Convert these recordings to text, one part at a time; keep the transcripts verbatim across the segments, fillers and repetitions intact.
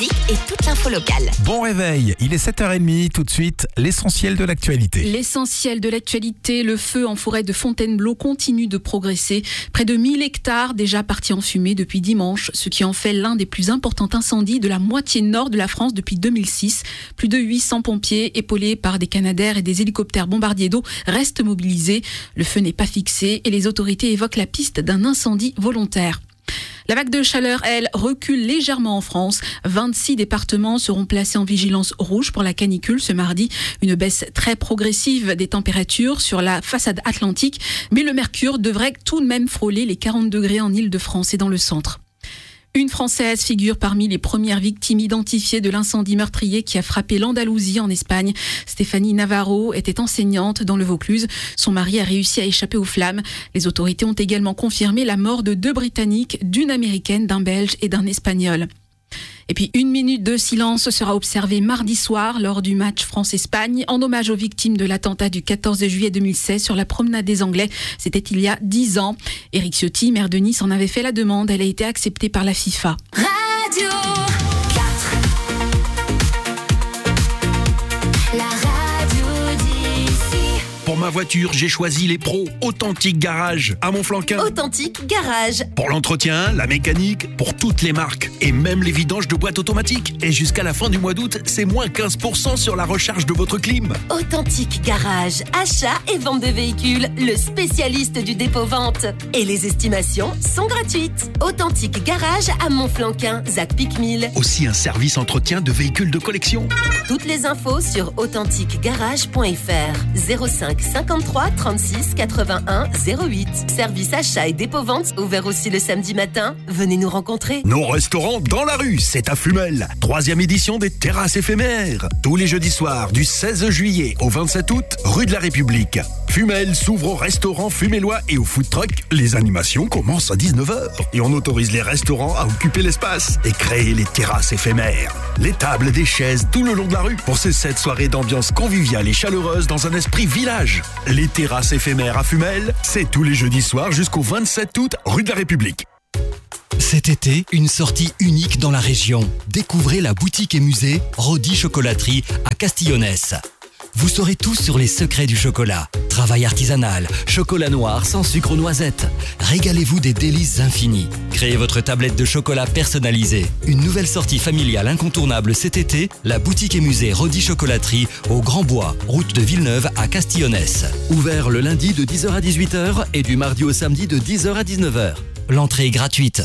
et toute l'info locale. Bon réveil, il est sept heures trente, tout de suite, l'essentiel de l'actualité. L'essentiel de l'actualité, le feu en forêt de Fontainebleau continue de progresser. Près de mille hectares déjà partis en fumée depuis dimanche, ce qui en fait l'un des plus importants incendies de la moitié nord de la France depuis deux mille six. Plus de huit cents pompiers, épaulés par des canadaires et des hélicoptères bombardiers d'eau, restent mobilisés. Le feu n'est pas fixé et les autorités évoquent la piste d'un incendie volontaire. La vague de chaleur, elle, recule légèrement en France. vingt-six départements seront placés en vigilance rouge pour la canicule ce mardi. Une baisse très progressive des températures sur la façade atlantique. Mais le mercure devrait tout de même frôler les quarante degrés en Île-de-France et dans le centre. Une Française figure parmi les premières victimes identifiées de l'incendie meurtrier qui a frappé l'Andalousie en Espagne. Stéphanie Navarro était enseignante dans le Vaucluse. Son mari a réussi à échapper aux flammes. Les autorités ont également confirmé la mort de deux Britanniques, d'une Américaine, d'un Belge et d'un Espagnol. Et puis une minute de silence sera observée mardi soir lors du match France-Espagne en hommage aux victimes de l'attentat du quatorze juillet deux mille seize sur la promenade des Anglais. C'était il y a dix ans. Éric Ciotti, maire de Nice, en avait fait la demande. Elle a été acceptée par la FIFA. Radio quatre. La radio d'ici. Pour ma voiture, j'ai choisi les pros Authentique Garage à Montflanquin. Authentique Garage. Pour l'entretien, la mécanique, pour toutes les marques et même les vidanges de boîtes automatiques. Et jusqu'à la fin du mois d'août, c'est moins quinze pour cent sur la recharge de votre clim. Authentique Garage. Achat et vente de véhicules, le spécialiste du dépôt-vente. Et les estimations sont gratuites. Authentique Garage à Montflanquin, Zac Pic mille. Aussi un service entretien de véhicules de collection. Toutes les infos sur authentique garage point f r. zéro cinq cinquante-trois trente-six quatre-vingt-un zéro huit. Service achat et dépôt-vente ouvert aussi le samedi matin. Venez nous rencontrer. Nos restaurants dans la rue, c'est à Fumel. Troisième édition des terrasses éphémères. Tous les jeudis soirs du seize juillet au vingt-sept août, rue de la République. Fumel s'ouvre au restaurant fumellois et au food truck. Les animations commencent à dix-neuf heures. Et on autorise les restaurants à occuper l'espace et créer les terrasses éphémères. Les tables, des chaises tout le long de la rue pour ces sept soirées d'ambiance conviviale et chaleureuse dans un esprit village. Les terrasses éphémères à Fumel, c'est tous les jeudis soirs jusqu'au vingt-sept août, rue de la République. Cet été, une sortie unique dans la région. Découvrez la boutique et musée Rodi Chocolaterie à Castillonnès. Vous saurez tout sur les secrets du chocolat. Travail artisanal, chocolat noir sans sucre aux noisettes. Régalez-vous des délices infinies. Créez votre tablette de chocolat personnalisée. Une nouvelle sortie familiale incontournable cet été, la boutique et musée Rodi Chocolaterie au Grand Bois, route de Villeneuve à Castillonnès. Ouvert le lundi de dix heures à dix-huit heures et du mardi au samedi de dix heures à dix-neuf heures. L'entrée est gratuite.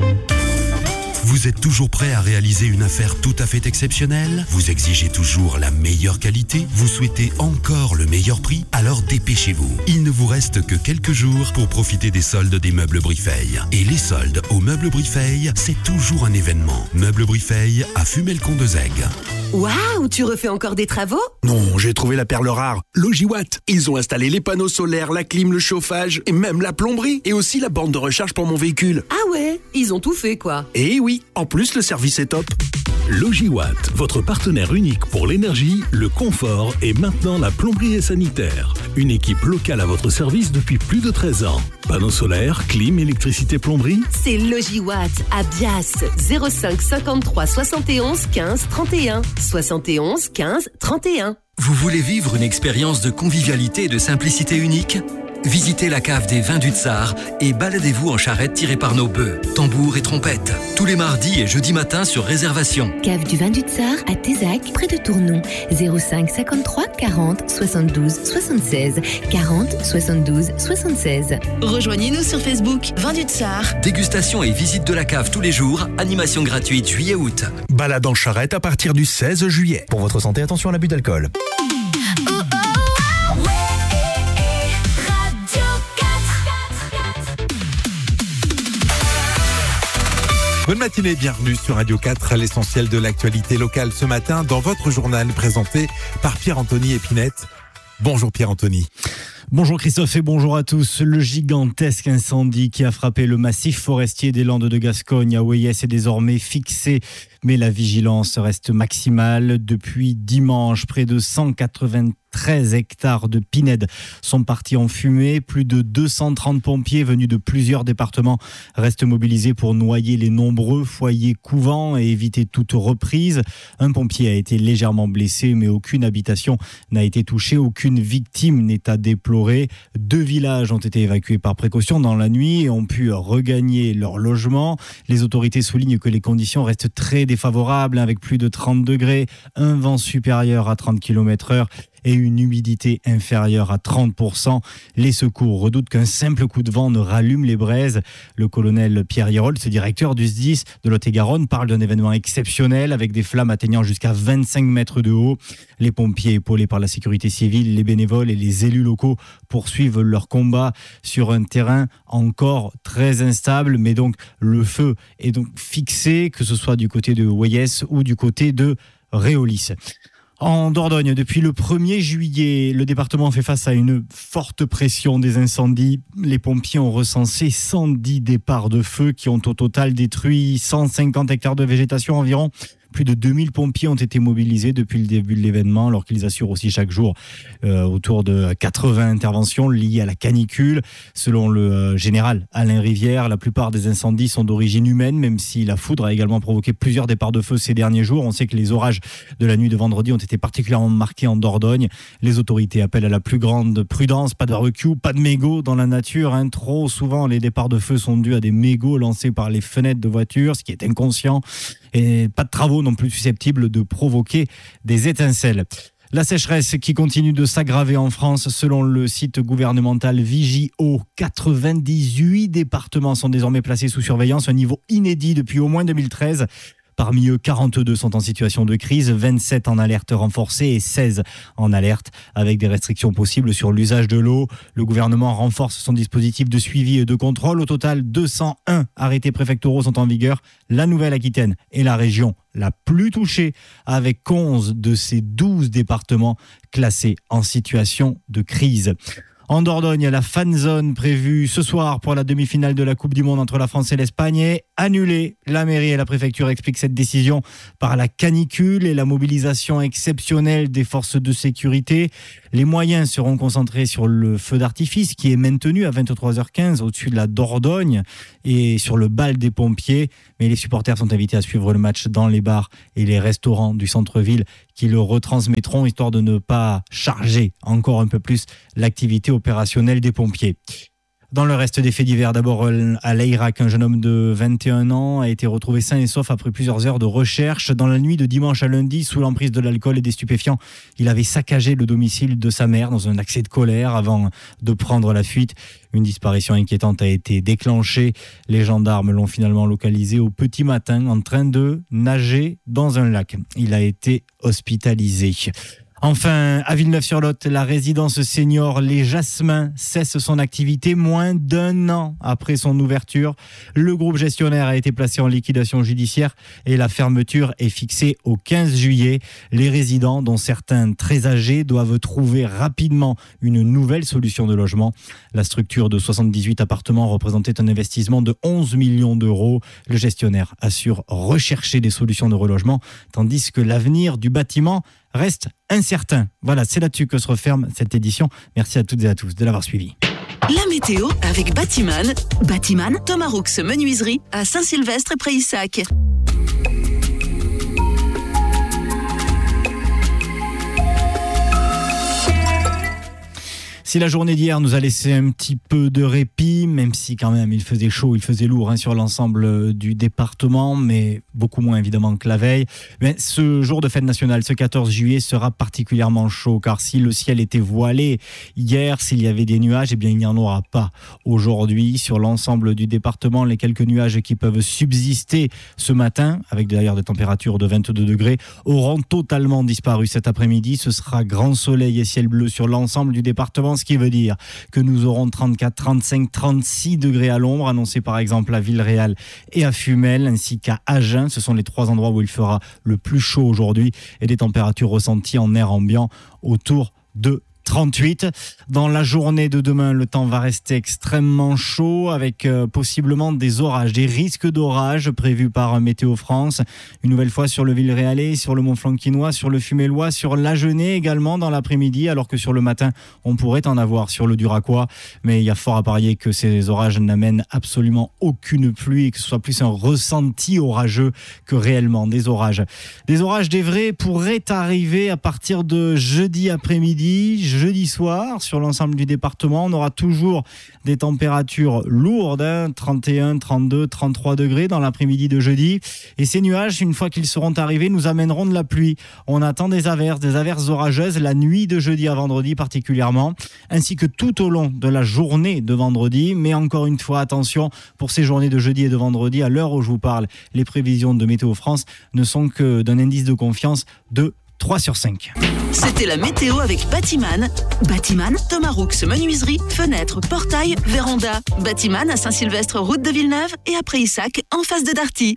Vous êtes toujours prêt à réaliser une affaire tout à fait exceptionnelle? Vous exigez toujours la meilleure qualité? Vous souhaitez encore le meilleur prix? Alors dépêchez-vous. Il ne vous reste que quelques jours pour profiter des soldes des Meubles Brifeil. Et les soldes aux Meubles Brifeil, c'est toujours un événement. Meubles Brifeil à Fumel-Condezeg. Waouh, tu refais encore des travaux? Non, j'ai trouvé la perle rare. Logiwatt. Ils ont installé les panneaux solaires, la clim, le chauffage et même la plomberie et aussi la borne de recharge pour mon véhicule. Ah ouais, ils ont tout fait quoi. Et oui, en plus le service est top. Logiwatt, votre partenaire unique pour l'énergie, le confort et maintenant la plomberie et sanitaire. Une équipe locale à votre service depuis plus de treize ans. Panneaux solaires, clim, électricité, plomberie. C'est Logiwatt à Bias, zéro cinq cinquante-trois soixante et onze quinze trente et un. soixante et onze quinze trente et un. Vous voulez vivre une expérience de convivialité et de simplicité unique? Visitez la cave des vins du Tsar et baladez-vous en charrette tirée par nos bœufs, tambours et trompettes. Tous les mardis et jeudis matins sur réservation. Cave du vin du Tsar à Tézac, près de Tournon. zéro cinq cinquante-trois quarante soixante-douze soixante-seize. quarante soixante-douze soixante-seize. Rejoignez-nous sur Facebook, Vin du Tsar. Dégustation et visite de la cave tous les jours. Animation gratuite juillet-août. Balade en charrette à partir du seize juillet. Pour votre santé, attention à l'abus d'alcool. Bonne matinée, bienvenue sur Radio quatre, l'essentiel de l'actualité locale ce matin dans votre journal présenté par Pierre-Anthony Épinette. Bonjour Pierre-Anthony. Bonjour Christophe et bonjour à tous. Le gigantesque incendie qui a frappé le massif forestier des Landes de Gascogne à Oyès est désormais fixé, mais la vigilance reste maximale. Depuis dimanche, près de cent quatre-vingts treize hectares de pinèdes sont partis en fumée. Plus de deux cent trente pompiers venus de plusieurs départements restent mobilisés pour noyer les nombreux foyers couvants et éviter toute reprise. Un pompier a été légèrement blessé, mais aucune habitation n'a été touchée. Aucune victime n'est à déplorer. Deux villages ont été évacués par précaution dans la nuit et ont pu regagner leur logement. Les autorités soulignent que les conditions restent très défavorables, avec plus de trente degrés, un vent supérieur à trente kilomètres heure et une humidité inférieure à trente pour cent. Les secours redoutent qu'un simple coup de vent ne rallume les braises. Le colonel Pierre Hirold, directeur du S D I S de Lot-et-Garonne, parle d'un événement exceptionnel avec des flammes atteignant jusqu'à vingt-cinq mètres de haut. Les pompiers, épaulés par la sécurité civile, les bénévoles et les élus locaux poursuivent leur combat sur un terrain encore très instable. Mais donc le feu est donc fixé, que ce soit du côté de Weyes ou du côté de Réolis. En Dordogne, depuis le premier juillet, le département fait face à une forte pression des incendies. Les pompiers ont recensé cent dix départs de feu qui ont au total détruit cent cinquante hectares de végétation environ. Plus de deux mille pompiers ont été mobilisés depuis le début de l'événement, alors qu'ils assurent aussi chaque jour euh, autour de quatre-vingts interventions liées à la canicule. Selon le euh, général Alain Rivière, la plupart des incendies sont d'origine humaine, même si la foudre a également provoqué plusieurs départs de feu ces derniers jours. On sait que les orages de la nuit de vendredi ont été particulièrement marqués en Dordogne. Les autorités appellent à la plus grande prudence, pas de barbecue, pas de mégots dans la nature. Hein. Trop souvent, les départs de feu sont dus à des mégots lancés par les fenêtres de voitures, ce qui est inconscient, et pas de travaux non plus susceptibles de provoquer des étincelles. La sécheresse qui continue de s'aggraver en France, selon le site gouvernemental Vigio, quatre-vingt-dix-huit départements sont désormais placés sous surveillance, un niveau inédit depuis au moins deux mille treize. Parmi eux, quarante-deux sont en situation de crise, vingt-sept en alerte renforcée et seize en alerte, avec des restrictions possibles sur l'usage de l'eau. Le gouvernement renforce son dispositif de suivi et de contrôle. Au total, deux cent un arrêtés préfectoraux sont en vigueur. La Nouvelle-Aquitaine est la région la plus touchée, avec onze de ces douze départements classés en situation de crise. En Dordogne, la fan zone prévue ce soir pour la demi-finale de la Coupe du Monde entre la France et l'Espagne est annulée. La mairie et la préfecture expliquent cette décision par la canicule et la mobilisation exceptionnelle des forces de sécurité. Les moyens seront concentrés sur le feu d'artifice qui est maintenu à vingt-trois heures quinze au-dessus de la Dordogne et sur le bal des pompiers. Mais les supporters sont invités à suivre le match dans les bars et les restaurants du centre-ville qui le retransmettront, histoire de ne pas charger encore un peu plus l'activité opérationnelle des pompiers. Dans le reste des faits divers, d'abord à l'Airac, un jeune homme de vingt et un ans a été retrouvé sain et sauf après plusieurs heures de recherche. Dans la nuit de dimanche à lundi, sous l'emprise de l'alcool et des stupéfiants, il avait saccagé le domicile de sa mère dans un accès de colère avant de prendre la fuite. Une disparition inquiétante a été déclenchée. Les gendarmes l'ont finalement localisé au petit matin en train de nager dans un lac. Il a été hospitalisé. Enfin, à Villeneuve-sur-Lot, la résidence senior Les Jasmins cesse son activité moins d'un an après son ouverture. Le groupe gestionnaire a été placé en liquidation judiciaire et la fermeture est fixée au quinze juillet. Les résidents, dont certains très âgés, doivent trouver rapidement une nouvelle solution de logement. La structure de soixante-dix-huit appartements représentait un investissement de onze millions d'euros. Le gestionnaire assure rechercher des solutions de relogement, tandis que l'avenir du bâtiment reste incertain. Voilà, c'est là-dessus que se referme cette édition. Merci à toutes et à tous de l'avoir suivi. La météo avec Batiman. Batiman, Thomas Roux Menuiserie à Saint-Sylvestre et Prayssac. Si la journée d'hier nous a laissé un petit peu de répit, même si quand même il faisait chaud, il faisait lourd hein, sur l'ensemble du département, mais beaucoup moins évidemment que la veille. Mais ce jour de fête nationale, ce quatorze juillet, sera particulièrement chaud, car si le ciel était voilé hier, s'il y avait des nuages, eh bien il n'y en aura pas aujourd'hui. Sur l'ensemble du département, les quelques nuages qui peuvent subsister ce matin, avec d'ailleurs des températures de vingt-deux degrés, auront totalement disparu cet après-midi. Ce sera grand soleil et ciel bleu sur l'ensemble du département, ce qui veut dire que nous aurons trente-quatre, trente-cinq, trente-six degrés à l'ombre, annoncés par exemple à Villeréal et à Fumel, ainsi qu'à Agen. Ce sont les trois endroits où il fera le plus chaud aujourd'hui, et des températures ressenties en air ambiant autour de trente-huit. Dans la journée de demain, le temps va rester extrêmement chaud avec euh, possiblement des orages, des risques d'orage prévus par Météo France. Une nouvelle fois sur le Villeréalais, sur le Mont-Flanquinois, sur le Fumélois, sur l'Agenais également dans l'après-midi, alors que sur le matin, on pourrait en avoir sur le Duracois. Mais il y a fort à parier que ces orages n'amènent absolument aucune pluie et que ce soit plus un ressenti orageux que réellement des orages. Des orages des vrais pourraient arriver à partir de jeudi après-midi, jeudi soir, sur l'ensemble du département. On aura toujours des températures lourdes, hein, trente et un, trente-deux, trente-trois degrés dans l'après-midi de jeudi. Et ces nuages, une fois qu'ils seront arrivés, nous amèneront de la pluie. On attend des averses, des averses orageuses la nuit de jeudi à vendredi particulièrement, ainsi que tout au long de la journée de vendredi. Mais encore une fois, attention, pour ces journées de jeudi et de vendredi, à l'heure où je vous parle, les prévisions de Météo France ne sont que d'un indice de confiance de trois sur cinq. C'était la météo avec Batiman. Batiman, Thomas Roux, menuiserie, fenêtres, portail, véranda. Batiman à Saint-Sylvestre, route de Villeneuve et après Issac, en face de Darty.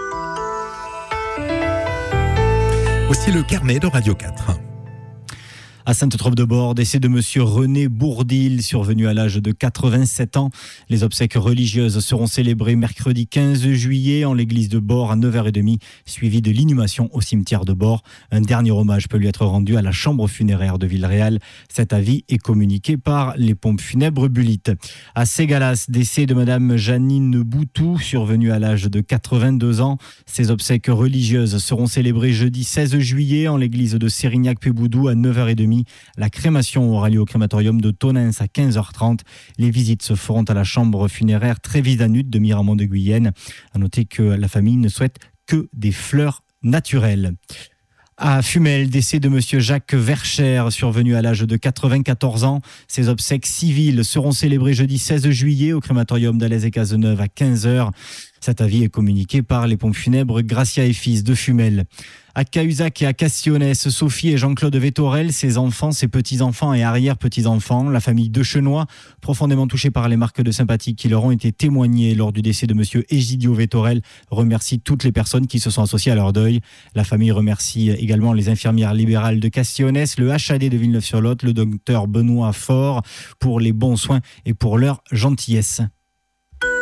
Voici le carnet de Radio quatre. À Sainte-Trope-de-Bord, décès de monsieur René Bourdil, survenu à l'âge de quatre-vingt-sept ans. Les obsèques religieuses seront célébrées mercredi quinze juillet en l'église de Bord à neuf heures trente, suivi de l'inhumation au cimetière de Bord. Un dernier hommage peut lui être rendu à la chambre funéraire de Villeréal. Cet avis est communiqué par les pompes funèbres Bulit. À Ségalas, décès de madame Janine Boutou, survenue à l'âge de quatre-vingt-deux ans. Ces obsèques religieuses seront célébrées jeudi seize juillet en l'église de Sérignac-Péboudou à neuf heures trente. La crémation aura lieu au crématorium de Tonins à quinze heures trente. Les visites se feront à la chambre funéraire Trévisanut de Miramont de Guyenne. À noter que la famille ne souhaite que des fleurs naturelles. À Fumel, décès de monsieur Jacques Vercher, survenu à l'âge de quatre-vingt-quatorze ans. Ses obsèques civiles seront célébrées jeudi seize juillet au crématorium d'Alès et Cazeneuve à quinze heures. Cet avis est communiqué par les pompes funèbres Gracia et Fils de Fumel. À Cahuzac et à Castillonnès, Sophie et Jean-Claude Vétorel, ses enfants, ses petits-enfants et arrière-petits-enfants, la famille de Chenois, profondément touchée par les marques de sympathie qui leur ont été témoignées lors du décès de monsieur Egidio Vétorel, remercie toutes les personnes qui se sont associées à leur deuil. La famille remercie également les infirmières libérales de Castillonnès, le H A D de Villeneuve-sur-Lot, le docteur Benoît Faure pour les bons soins et pour leur gentillesse.